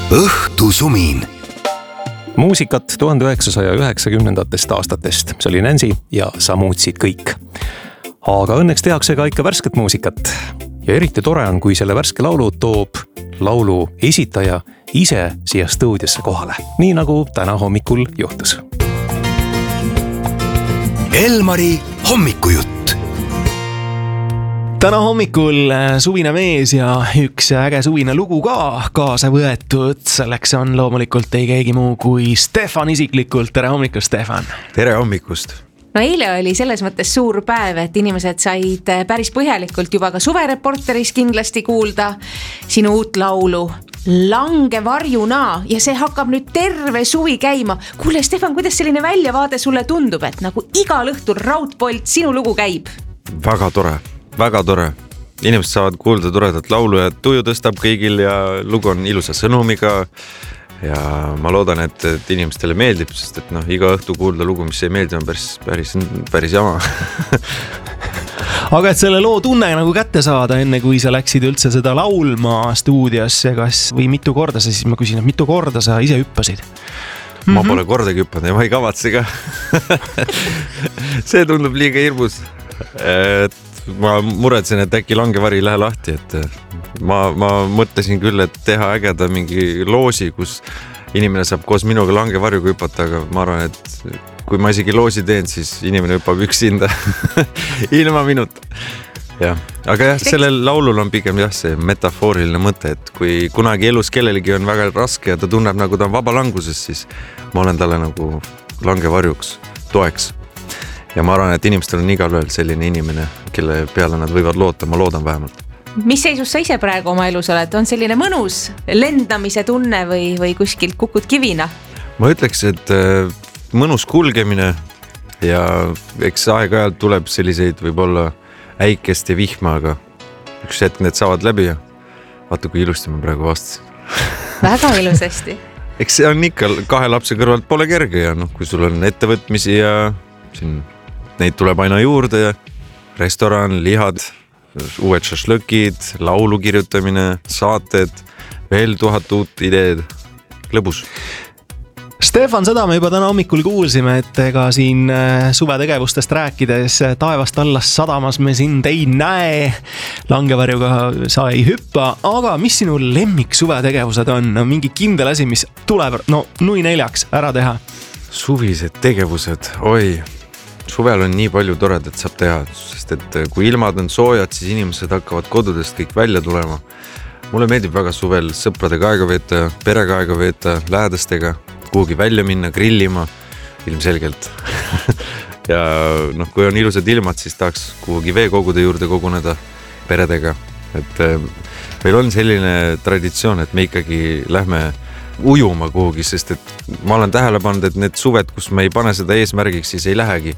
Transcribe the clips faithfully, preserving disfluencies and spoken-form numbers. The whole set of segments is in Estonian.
õhtusumin. Muusikat tuhande üheksasaja üheksakümnendatest aastatest. See oli Nancy ja Sa muutsid kõik. Aga õnneks tehakse ka ikka värsket muusikat. Ja eriti tore on, kui selle värske laulu toob laulu esitaja ise siia stuudiosse kohale. Nii nagu täna hommikul juhtus. Elmari hommikujutt. Täna hommikul suvine mees ja üks äge suvine lugu ka kaasa võetud. Selleks on loomulikult ei keegi muu kui Stefan isiklikult. Tere hommikust, Stefan! Tere hommikust! No eile oli selles mõttes suur päev, et inimesed said päris põhjalikult juba ka suvereporteris kindlasti kuulda sinu uut laulu Lange varjuna ja see hakkab nüüd terve suvi käima. Kuule, Stefan, kuidas selline väljavaade sulle tundub, et nagu igal õhtul raudpolt sinu lugu käib? Väga tore, väga tore. Inimesed saavad kuulda toredat laulu ja tuju tõstab kõigil ja lugu on ilusa sõnumiga. Ja ma loodan, et, et inimestele meeldib, sest et noh, iga õhtu kuulda lugu, mis ei meeldi, on päris, päris, päris jama. Aga et selle loo tunne nagu kätte saada, enne kui sa läksid üldse seda laulma stuudiosse, kas või mitu korda sa siis, ma küsin, et mitu korda sa ise hüppasid? Ma mm-hmm. pole kordagi hüppanud ja ma ei kavatse ka. See tundub liiga hirmus. Et ma muretsen, et äkki langevari ei lähe lahti, et ma, ma mõtlesin küll, et teha ägeda mingi loosi, kus inimene saab koos minuga langevarjuga hüpata, aga ma arvan, et kui ma isegi loosi teen, siis inimene hüppab üksinda ilma minut. Ja. Aga jah, sellel laulul on pigem jah, see metafooriline mõte, et kui kunagi elus kellelegi on väga raske ja ta tunneb nagu ta on vabalanguses, siis ma olen talle nagu langevarjuks, toeks. Ja ma arvan, et inimestel on igal ühel selline inimene, kelle peale nad võivad loota, ma loodan vähemalt. Mis seisus sa ise praegu oma elus oled? On selline mõnus lendamise tunne või, või kuskilt kukud kivina? Ma ütleks, et mõnus kulgemine ja eks aeg-ajalt tuleb selliseid võib-olla äikest ja vihma, aga üks hetk need saavad läbi ja vaata, kui ilusti ma praegu vastasin. Väga ilusasti. Eks see on ikka kahe lapse kõrvalt pole kerge ja noh, kui sul on ettevõtmisi ja siin neid tuleb aina juurde ja restoran, lihad, uued šašlõkid, laulu kirjutamine, saated, veel tuhat uut ideed, lõbus. Stefan, seda me juba täna hommikul kuulsime, et ega siin suvetegevustest rääkides taevast allas sadamas me sind ei näe, langevarjuga sa ei hüppa, aga mis sinu lemmik suvetegevused on? No, mingi kindel asi, mis tuleb no, nui neljaks ära teha? Suvised tegevused, oi, suvel on nii palju toredat saab teha, sest et kui ilmad on soojad, siis inimesed hakkavad kodudest kõik välja tulema. Mulle meeldib väga suvel sõpradega aega veeta, perega aega veeta, lähedastega, kuhugi välja minna, grillima, ilmselgelt. Ja noh, kui on ilusad ilmad, siis tahaks kuhugi veekogude juurde koguneda peredega. Et meil on selline traditsioon, et me ikkagi lähme ujuma kuhugi, sest et ma olen tähele pannud, et need suved, kus me ei pane seda eesmärgiks, siis ei lähegi,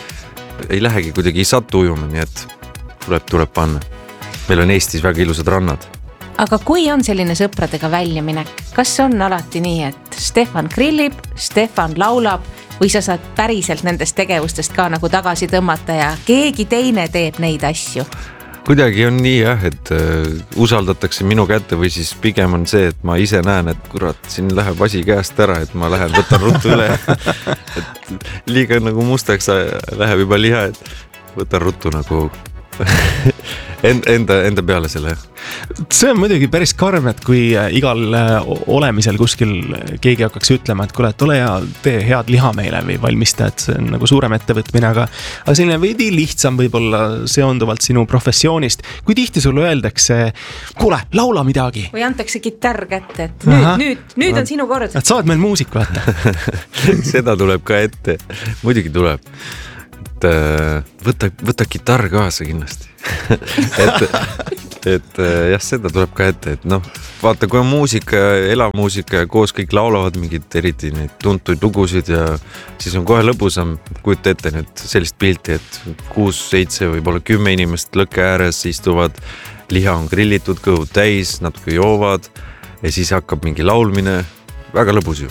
ei lähegi kuidagi ei sattu ujuma, nii et tuleb, tuleb panna. Meil on Eestis väga ilusad rannad. Aga kui on selline sõpradega väljaminek, kas on alati nii, et Stefan grillib, Stefan laulab või sa saad päriselt nendest tegevustest ka nagu tagasi tõmmata ja keegi teine teeb neid asju? Kuidagi on nii jah, et uh, usaldatakse minu kätte või siis pigem on see, et ma ise näen, et kurat, siin läheb asi käest ära, et ma lähen, võtan ruttu üle. Et liiga nagu mustaks läheb juba liha, et võtan ruttu nagu enda, enda peale selle. See on muidugi päris karm, et kui igal olemisel kuskil keegi hakkaks ütlema, et kuule, et ole ja tee head liha meile või valmista, et see on nagu suurem ettevõtmine, aga, aga selline veidi lihtsam võib-olla seonduvalt sinu professioonist. Kui tihti sulle öeldakse, kuule, laula midagi. Või antakse kitarr kätte, et nüüd, Aha. nüüd, nüüd on sinu kord. Et sa oled meil muusik, vaata. Seda tuleb ka ette. Muidugi tuleb. Et võta, võta kitarr kaasa kindlasti. et, et jah, seda tuleb ka ette, et noh, vaata, kui on muusika, elamuusika ja koos kõik laulavad mingid eriti neid tuntuid lugusid ja siis on kohe lõbusam, kujuta ette nüüd sellist pilti, et kuus, seitse või poole kümme inimest lõkke ääres istuvad, liha on grillitud, kõhud täis, natuke joovad ja siis hakkab mingi laulmine, väga lõbus ju.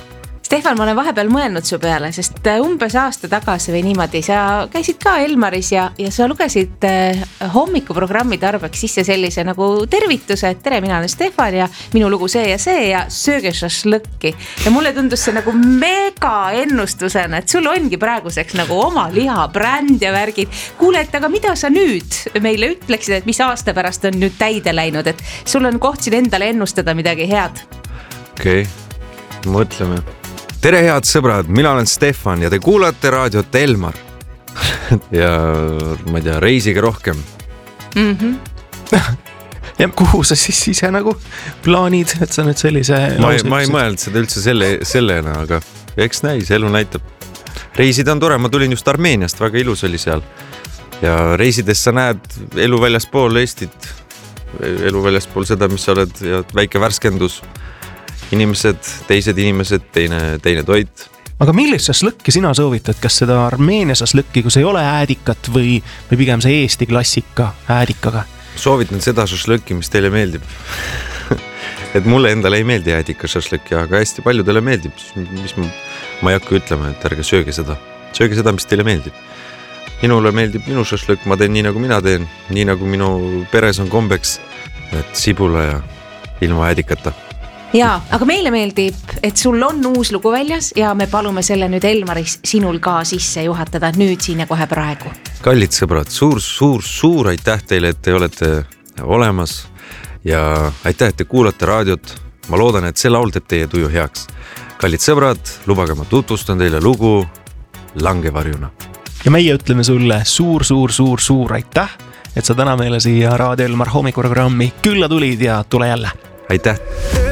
Stefan, ma olen vahepeal mõelnud su peale, sest umbes aasta tagasi või niimoodi sa käisid ka Elmaris ja, ja sa lugesid hommikuprogrammi tarbeks sisse sellise nagu tervituse, et tere, mina olen Stefan ja minu lugu see ja see ja sööge šašlõkki. Ja mulle tundus see nagu mega ennustusena, et sul ongi praeguseks nagu oma liha, bränd ja värgid. Kuule, et aga mida sa nüüd meile ütleksid, et mis aasta pärast on nüüd täide läinud, et sul on koht siin endale ennustada midagi head? Okei, okay. Mõtleme. Tere head sõbrad, mina olen Stefan ja te kuulate raadiot Elmar. Ja ma ei tea, reisige rohkem. Mm-hmm. Ja kuhu sa siis ise nagu plaanid, et sa nüüd sellise... Ma ei, ma ei mõelnud seda üldse selle, sellena, aga eks näis, elu näitab. Reisida on tore, ma tulin just Armeeniast, väga ilus oli seal. Ja reisides sa näed elu väljaspool Eestit, elu väljaspool seda, mis sa oled ja väike värskendus. Inimesed, teised inimesed, teine, teine toit. Aga millist šašlõkki sina soovitad? Kas seda Armeenia šašlõkki, kus ei ole äädikat või, või pigem see Eesti klassika äädikaga? Soovitan seda šašlõkki, mis teile meeldib. Et mulle endale ei meeldi äädika šašlõkki, aga hästi paljudele meeldib. Mis ma, ma ei hakka ütlema, et ärge sööge seda. Sööge seda, mis teile meeldib. Minule meeldib minu šašlõkk, ma teen nii, nagu mina teen. Nii nagu minu peres on kombeks, et sibula ja ilma äädikata. Jaa, aga meile meeldib, et sul on uus lugu väljas ja me palume selle nüüd Elmaris sinul ka sisse juhatada nüüd siin ja kohe praegu. Kallid sõbrad, suur, suur, suur aitäh teile, et te olete olemas ja aitäh, et te kuulate raadiot. Ma loodan, et see laul teeb teie tuju heaks. Kallid sõbrad, lubage ma tutvustan teile lugu Langevarjuna. Ja meie ütleme sulle suur, suur, suur, suur aitäh, et sa täna meile siia Raadio Elmar hommikuprogrammi külla tulid ja tule jälle. Aitäh!